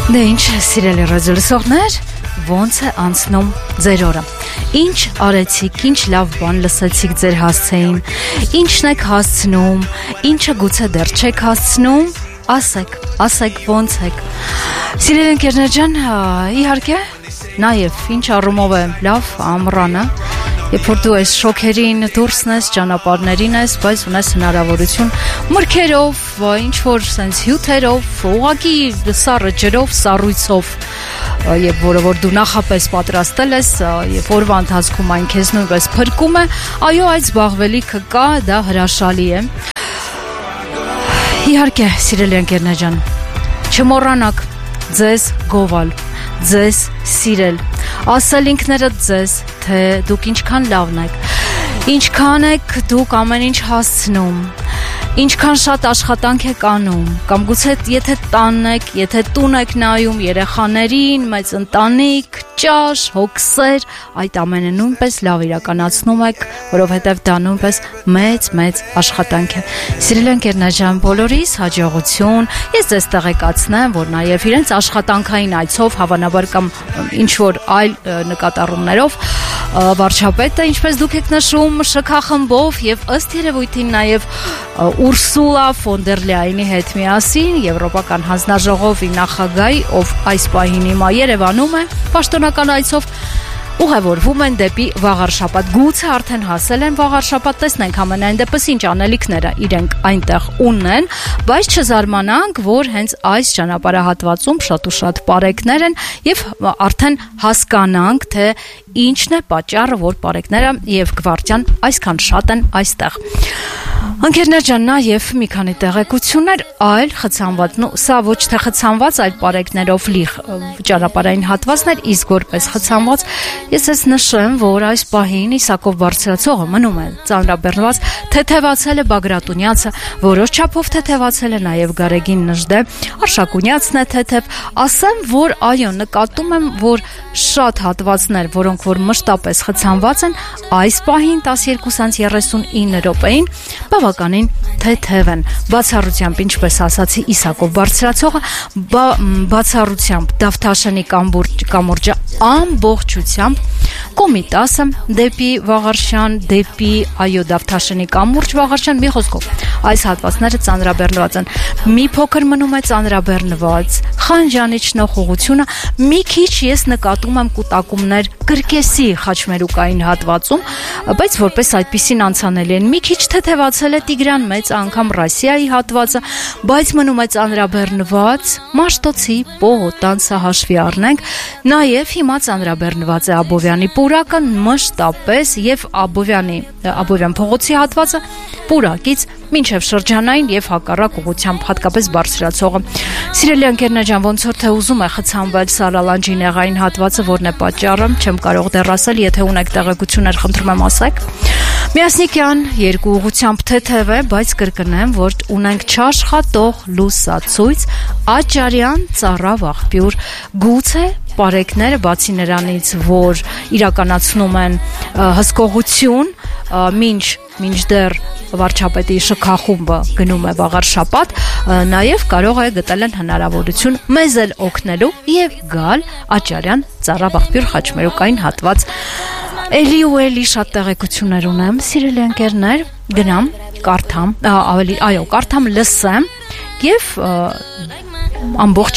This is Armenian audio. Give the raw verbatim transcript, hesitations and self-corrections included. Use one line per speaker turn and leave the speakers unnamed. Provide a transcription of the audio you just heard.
Դե ինչ սիրելի ռադիոլսողներ, ոնց է անցնում ձեր օրը։ Ինչ արեցիք, ինչ լավ բան լսեցիք ձեր հասցեին, ինչն եք հասցնում, ինչը գուցե դեռ չեք հասցնում, ասեք, ասեք ոնց եք։ Սիրելի ընկերներ ջան, իհարկե, նաև ինչ առումով է լավ ամռանը, երբ որ դու այս շոքերին դուրսն ես, ճանապարհներին ես, բայց ունես հնարավորություն մրգերով, ինչ որ sense հյութերով, ուղղակի սառը ջրով, սառույցով, եւ որը որ դու նախապես պատրաստել ես, եւ օրվա ընթացքում այն քեզ նույնպես փրկում է, այո, այդ զբաղվելիքը կա, դա հրաշալի է։ Իհարկե, սիրելի ընկերներ ջան, չմոռանաք ձեզ գովալ, ձեզ սիրել, ասել ինքներդ ձեզ, թե դուք ինչքան լավն եք, ինչքան եք դուք ամեն ինչ հասցնում, ինչքան շատ աշխատանք եք անում, կամ գուցե եթե տանն եք, եթե տուն եք նայում, երեխաներին, մեծ ընտանիք, ճաշ, հոգսեր, այդ ամենը նույնպես լավ իրականացնում եք, որովհետև դա նույնպես մեծ-մեծ աշխատանք է։ Սիրելի ընկերներ ջան, բոլորիս հաջողություն, ես ձեզ տեղեկացնեմ, որ նաև իրենց աշխատանքային այցով, հավանաբար կամ ինչ-որ այլ նկատառումներով վարչապետը, ինչպես դուք եք նշում, շքախմբով եւ ըստ երևույթին նաև Ուրսուլա ֆոն դեր Լայենի հետ միասին Եվրոպական հանձնաժողովի նախագահի, ով այս պահին հիմա Երևանում է, պաշտոնական այցով ուղևորվում են դեպի Վաղարշապատ։ Գուցե արդեն հասել են Վաղարշապատ, տեսնենք ամենայն դեպս ինչ անելիքները իրենք այնտեղ ունեն, բայց չզարմանանք, որ հենց այս ճանապարհահատվածում շատ ու շատ պարեկներ են եւ արդեն հասկանանք, թե ինչն է պատճառը, որ պարեկները եւ գվարդիան այսքան շատ են այստեղ։ Ընկերներ ջան, նաև մի քանի տեղեկություններ այլ խցանված, նո սա ոչ թե խցանված, այլ պարեկներով լի ճանապարհային հատվածներ, իսկ որպես խցանված ես ես նշեմ, որ այս պահին Իսակով բարձրացողը մնում է ծանրաբեռնված, թեթևացել է Բագրատունյացը, որոշ չափով թեթևացել է նաև Գարեգին Նժդե, Արշակունյացն է թեթև, ասեմ, որ այո, նկատում եմ, որ շատ հատվածներ, որոնք որ մշտապես խցանված են, այս պահին տասներկուսից երեսունինը րոպեին բավականին թեթև են, բացառությամբ, ինչպես ասացի, Իսակով բարձրացողը, բացառությամբ Դավթաշենի կամուրջը ամբողջությամբ, Կոմիտասը դեպի Վաղարշան, դեպի այո Դավթաշենի կամուրջ Վաղարշան, մի խոսքով, այս հատվածները ծանրաբեռնված են, մի փոքր մնում է ծանրաբեռնված, Խանջանիչնող ուղղությունը, մի քիչ ես նկատում եմ կուտակումներ Կրկեսի խաչմերուկային հատվածում, բայց որպես այդպիսին անցանելի են, մի քիչ թեթևացել է Տիգրան Մեծ անգամ Ռասիայի հատվածը, բայց մնում է ծանրաբեռնված Մաշտոցի Պողոտանցը հաշվի առնենք, նաև հիմա ծանրաբեռնված է Աբովյանի պուրակը մշտապես եւ Աբովյանի Աբովյան փողոցի հատվածը պուրակից մինչև շրջանային եւ հակառակ ուղղությամբ հատկապես բարձրացողը։ Սիրելի ընկերներ ջան, ոնց որ թե ուզում է խցանվել Սարալանջի նեղային հատվածը, որն է պատճառը, չեմ կարող դեռ ասել, եթե ունեք տեղեկություններ, խնդրում եմ ասեք։ Միասնիկյան երկու ուղղությամբ թեթև է, բայց կրկնեմ, որ ունենք չաշխատող լուսացույց, Աճարյան ծառավ աղբյուր, գուցե պարեկները բացի նրանից, որ իրականացնում են հսկողություն, մինչ մինչդեռ վարչապետի շքախումբը գնում է Վաղարշապատ, նաև կարող է գտել են հնարավորություն մեզ էլ օգնելու եւ գալ Աճարյան ծառավ աղբյուր խաչմերուկային հատված։ Էլի ու էլի շատ տեղեկություններ ունեմ, սիրելի ընկերներ, գնամ, կարդամ, ավելի, այո, կարդամ, լսեմ եւ ամբողջ